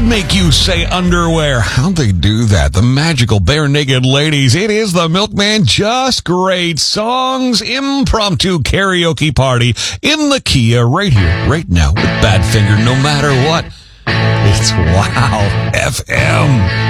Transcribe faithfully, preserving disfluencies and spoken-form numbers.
make you say underwear. How'd they do that? The magical bare naked ladies. It is the Milkman Just Great Songs impromptu karaoke party in the Kia right here, right now with Badfinger, no matter what. It's Wow F M.